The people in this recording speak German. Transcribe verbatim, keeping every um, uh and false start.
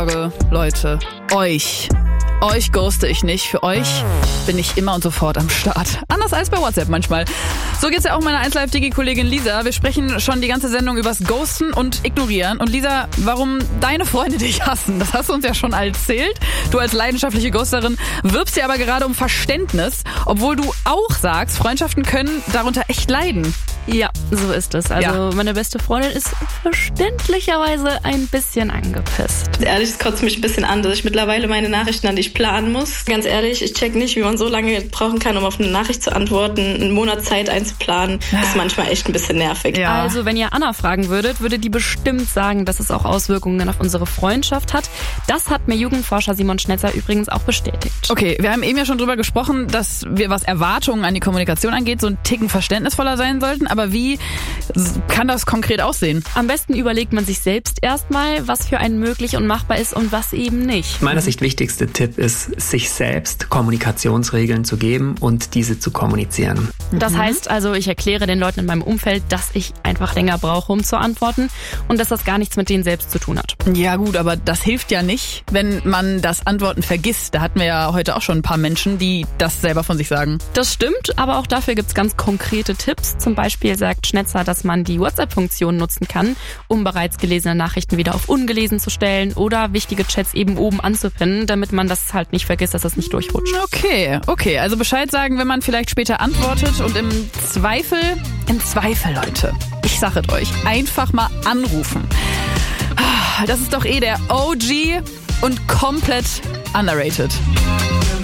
Leute, euch. Euch ghoste ich nicht. Für euch bin ich immer und sofort am Start. Anders als bei WhatsApp manchmal. So geht's ja auch meiner eins Live Digi-Kollegin Lisa. Wir sprechen schon die ganze Sendung übers Ghosten und Ignorieren. Und Lisa, warum deine Freunde dich hassen, das hast du uns ja schon erzählt. Du als leidenschaftliche Ghosterin wirbst ja aber gerade um Verständnis, obwohl du auch sagst, Freundschaften können darunter echt leiden. Ja, so ist es. Also Ja. meine beste Freundin ist verständlicherweise ein bisschen angepisst. Ehrlich, es kotzt mich ein bisschen an, dass ich mittlerweile meine Nachrichten an dich planen muss. Ganz ehrlich, ich check nicht, wie man so lange brauchen kann, um auf eine Nachricht zu antworten. Einen Monat Zeit einzuplanen, ist manchmal echt ein bisschen nervig. Ja. Also wenn ihr Anna fragen würdet, würde die bestimmt sagen, dass es auch Auswirkungen auf unsere Freundschaft hat. Das hat mir Jugendforscher Simon Schnetzer übrigens auch bestätigt. Okay, wir haben eben ja schon drüber gesprochen, dass wir, was Erwartungen an die Kommunikation angeht, so ein Ticken verständnisvoller sein sollten. Aber wie kann das konkret aussehen? Am besten überlegt man sich selbst erstmal, was für einen möglich und machbar ist und was eben nicht. Aus meiner Sicht wichtigste Tipp ist, sich selbst Kommunikationsregeln zu geben und diese zu kommunizieren. Das heißt also, ich erkläre den Leuten in meinem Umfeld, dass ich einfach länger brauche, um zu antworten und dass das gar nichts mit denen selbst zu tun hat. Ja gut, aber das hilft ja nicht, wenn man das Antworten vergisst. Da hatten wir ja heute auch schon ein paar Menschen, die das selber von sich sagen. Das stimmt, aber auch dafür gibt's ganz konkrete Tipps. Zum Beispiel sagt Schnetzer, dass man die WhatsApp-Funktion nutzen kann, um bereits gelesene Nachrichten wieder auf ungelesen zu stellen oder wichtige Chats eben oben anzupinnen, damit man das halt nicht vergisst, dass das nicht durchrutscht. Okay, okay. Also Bescheid sagen, wenn man vielleicht später antwortet und im Zweifel, im Zweifel, Leute, ich sag es euch, einfach mal anrufen. Das ist doch eh der O G und komplett underrated.